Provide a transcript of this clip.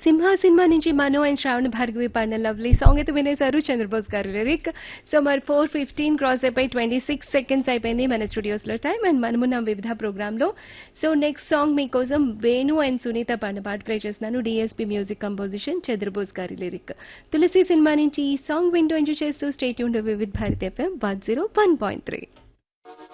సింహ cinema నుంచి మను and శ్రావణ భార్గవి పాడిన lovely song అయితే వినేశారు చంద్రబోస్ గారు లిరిక్. సో మరి 4:15 క్రాస్ అయిపోయి 26 సెకండ్స్ అయిపోయింది మన స్టూడియోస్ లో టైం అండ్ మనమున్న వివిధ ప్రోగ్రామ్ లో. సో నెక్స్ట్ సాంగ్ మీకోసం వేణు అండ్ సునీత పాడిన పాట ప్లే చేస్తున్నాను. డిఎస్పి మ్యూజిక్ కంపోజిషన్ చంద్రబోస్ గారి లిరిక్. తులసి సినిమా నుంచి ఈ సాంగ్ వింటూ ఎంజాయ్ చేస్తూ స్టేట్ యూన్ వివిధ్ భారతి ఎఫ్ఎం 101.3.